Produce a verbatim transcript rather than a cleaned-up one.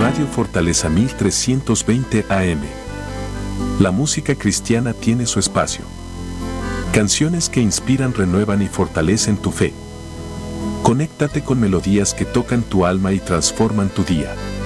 Radio Fortaleza mil trescientos veinte A M. La música cristiana tiene su espacio. Canciones que inspiran, renuevan y fortalecen tu fe. Conéctate con melodías que tocan tu alma y transforman tu día.